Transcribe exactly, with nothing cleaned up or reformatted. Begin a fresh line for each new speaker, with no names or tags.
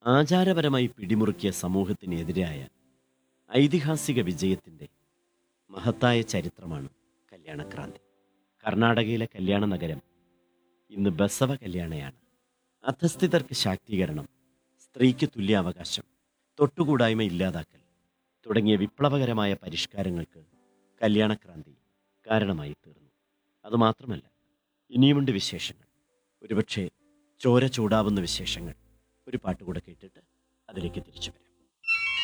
ആചാരപരമായി പിടിമുറുക്കിയ സമൂഹത്തിനെതിരായ ഐതിഹാസിക വിജയത്തിൻ്റെ മഹത്തായ ചരിത്രമാണ് കല്യാണക്രാന്തി. കർണാടകയിലെ കല്യാണ നഗരം ഇന്ന് ബസവ കല്യാണയാണ്. അധസ്ഥിതർക്ക് ശാക്തീകരണം, സ്ത്രീക്ക് തുല്യാവകാശം, തൊട്ടുകൂടായ്മ ഇല്ലാതാക്കൽ തുടങ്ങിയ വിപ്ലവകരമായ പരിഷ്കാരങ്ങൾക്ക് കല്യാണക്രാന്തി കാരണമായി തീർന്നു. അതുമാത്രമല്ല, ഇനിയുമുണ്ട് വിശേഷങ്ങൾ. ഒരുപക്ഷെ ചോര ചൂടാവുന്ന വിശേഷങ്ങൾ. ഒരു പാട്ടുകൂടെ കേട്ടിട്ട് അതിലേക്ക് തിരിച്ചു വരാം.